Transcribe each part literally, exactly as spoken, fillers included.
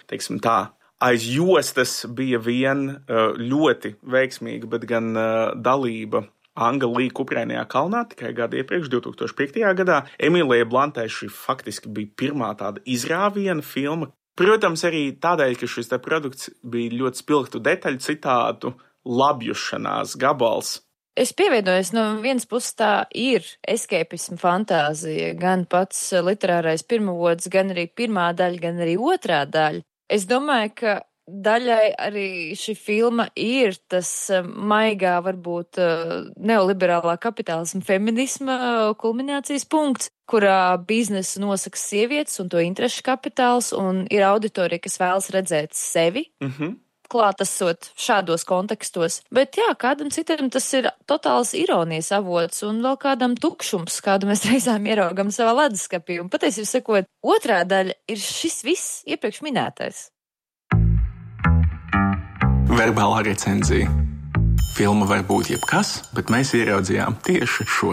teiksim tā, aiz jostas bija vien ļoti veiksmīga, bet gan dalība Anga Lī Kuprainajā kalnā tikai gadu iepriekš, divs tūkstoš piektajā gadā. Emīlijai Blantai šī faktiski bija pirmā tāda izrāviena filma. Protams, arī tādēļ, ka šis te produkts bija ļoti spilgtu detaļu citātu, labjušanās gabals. Es pievienojos, no vienas puses tā ir eskepisma fantāzija, gan pats literārais pirmavods, gan arī pirmā daļa, gan arī otrā daļa. Es domāju, ka daļai arī šī filma ir tas maigā, varbūt neoliberālā kapitālisma feminisma kulminācijas punkts, kurā biznesu nosaka sievietes un to interešu kapitāls, un ir auditorija, kas vēlas redzēt sevi. Mhm. Klātesot šādos kontekstos, bet jā, kādam citam tas ir totāls ironijas avots un vēl kādam tukšums, kādu mēs reizēm ieraugam savā leduskapī. Un patiesībā sakot, otrā daļa ir šis viss iepriekš minētais. Verbālā recenzija. Filma var būt jebkas, bet mēs ieraudzījām tieši šo.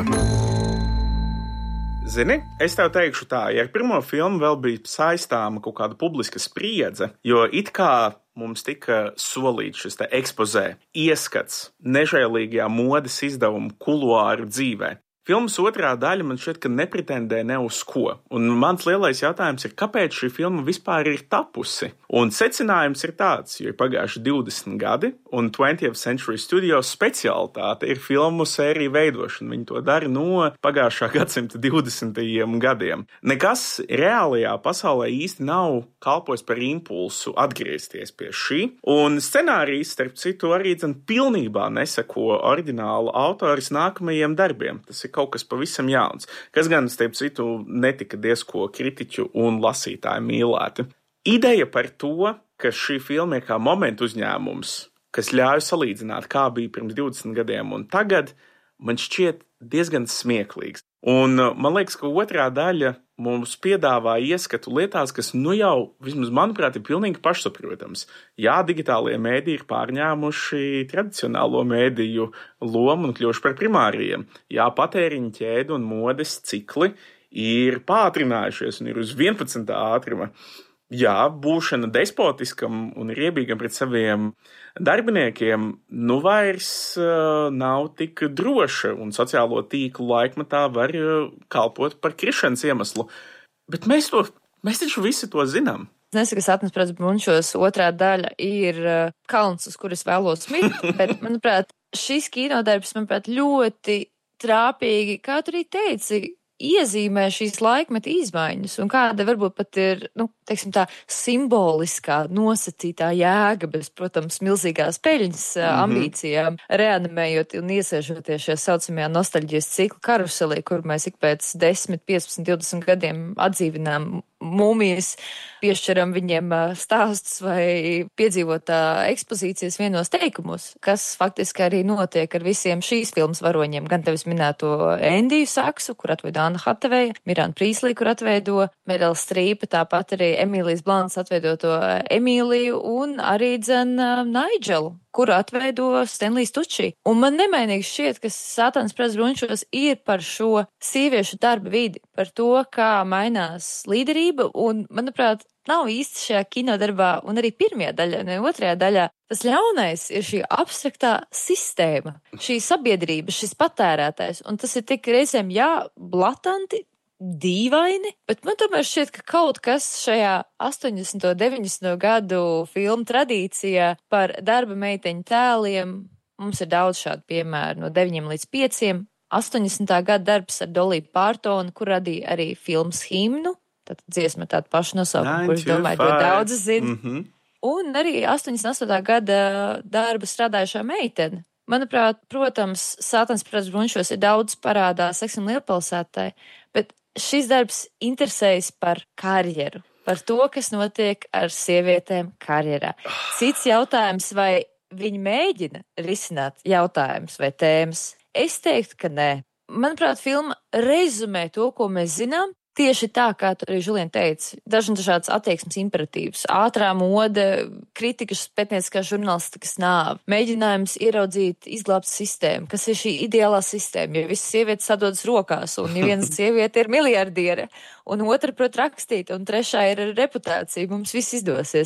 Zini, es tev teikšu tā, ja ar pirmo filmu vēl bija saistāma kaut kāda publiska spriedze, jo it kā mums tika solīts šis te ekspozē, ieskats nežēlīgajā modes izdevumu kuluāru dzīvē. Filmas otrā daļa man šķiet, ka nepretendē ne uz ko. Un mans lielais jautājums ir, kāpēc šī filma vispār ir tapusi? Un secinājums ir tāds, jo ir pagājuši divdesmit gadi, un twentieth Century Studios specialitāte ir filmu sēriju veidošana. Viņi to dara no pagājušā gadsimta divdesmitajiem gadiem. Nekas reālajā pasaulē īsti nav kalpojis par impulsu atgriezties pie šī. Un scenārijs, starp citu, arī dzen pilnībā neseko oriģināla autoris nākamajiem darbiem. Tas ir kaut kas pavisam jauns, kas gan, starp citu, netika diezko kritiķu un lasītāju mīlēti. Ideja par to, ka šī filma ir kā momentu uzņēmums, kas ļauj salīdzināt, kā bija pirms divdesmit gadiem un tagad, man šķiet diezgan smieklīgs. Un man liekas, ka otrā daļa mums piedāvā ieskatu lietās, kas nu jau, vismaz manuprāt, ir pilnīgi pašsaprotams. Jā, digitālie mēdīji ir pārņēmuši tradicionālo mēdīju lomu un kļuvuši par primāriem. Jā, patēriņa ķēde un modes cikli ir pātrinājušies un ir uz vienpadsmitā ātruma. Jā, būšana despotiskam un riebīgam pret saviem darbiniekiem nu vairs uh, nav tik droša, un sociālo tīklu laikmetā var uh, kalpot par krišanas iemeslu. Bet mēs to, mēs taču visi to zinām. Es nesaku, ka Satnes prats Brunčos otrā daļa ir uh, kalns, uz kuras vēlos mirt, bet, manuprāt, šis kinodarbs, manuprāt, ļoti trāpīgi, kā tu arī teici, iezīmē šīs laikmeta izmaiņas un kāda varbūt pat ir, nu, teiksim tā, simboliskā nosacītā jēga, bez, protams, milzīgās peļņas mm-hmm. ambīcijām, reanimējot un iesēžoties šajā saucamajā nostalģijas ciklu karuselī, kur mēs ik pēc desmit, piecpadsmit, divdesmit gadiem atdzīvinām mūmijas, piešķiram viņiem stāstus vai piedzīvotā ekspozīcijas vienos teikumos, kas faktiski arī notiek ar visiem šīs filmas varoņiem, gan tevis minēto Endiju Saksu, kur atveido Anna Hateveja, Miranda Prīslī, kur atveido Meryl Streepa, tāpat arī Emīlijas Blants atveido to Emīliju un arī dzen Naidželu, kuru atveido Stenlijs Tučī. Un man nemainīgi šķiet, ka Satnes prats Brunčos ir par šo sieviešu darba vidi, par to, kā mainās līderība, un, manuprāt, nav īsti šajā kinodarbā, un arī pirmajā daļā, ne otrajā daļā, tas ļaunais ir šī abstraktā sistēma, šī sabiedrība, šis patērētājs, un tas ir tik reizēm, jā, blatanti, dīvaini, bet man tomēr šķiet, ka kaut kas šajā astoņdesmito, deviņdesmito gadu filmu tradīcijā par darba meiteņu tēliem, mums ir daudz šādu piemēru, no deviņiem līdz pieciem, astoņdesmitā gada darbs ar Doliju Pārtonu, kur radīja arī filmas himnu, tad dziesma tādu pašu nosaukumu, kurš domāju, to daudz zina. Mm-hmm. Un arī astoņdesmit astotā gada darba strādājušā meitene. Manuprāt, protams, Satnes prats Brunčos ir daudz parādā Seksam lielpilsētai, bet šis darbs interesējas par karjeru, par to, kas notiek ar sievietēm karjerā. Cits jautājums, vai viņi mēģina risināt jautājumus vai tēmas? Es teiktu, ka nē. Manuprāt, filma rezumē to, ko mēs zinām, tieši tā, kā tu arī, Žulien, teici, dažādas attieksmes imperatīvas, ātrā mode, kritikas, pētnieciskās žurnālistikas nāve, mēģinājums ieraudzīt, izglābt sistēmu, kas ir šī ideālā sistēma, jo visas sievietes sadodas rokās, un viena sieviete ir miljardiere, un otra, prot, rakstīt, un trešā ir reputācija, mums viss izdosies.